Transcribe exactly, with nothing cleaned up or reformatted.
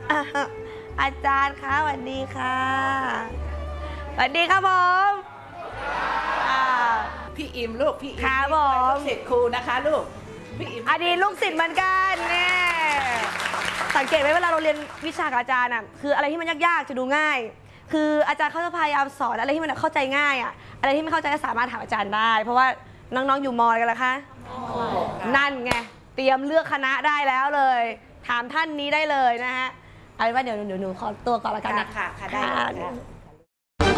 อาจารย์คะสวัสดีค่ะสวัสดีครับผมพี่อิมลูกพี่อิมครับผมลูกศิษย์ครูนะคะลูกพี่อิมอดีตลูกศิษย์เหมือนกันเนี่ยสังเกตไหมเวลาเราเรียนวิชากับอาจารย์อ่ะคืออะไรที่มันยากๆจะดูง่ายคืออาจารย์เขาจะพยายามสอนอะไรที่มันเข้าใจง่ายอ่ะอะไรที่ไม่เข้าใจก็สามารถถามอาจารย์ได้เพราะว่าน้องๆอยู่มอกันแล้วคะนั่นไงเตรียมเลือกคณะได้แล้วเลยถามท่านนี้ได้เลยนะฮะเอาเป็นว่าเดี๋ยวหนูขอตัวก่อนละกันนะค่ะค่ะได้เลย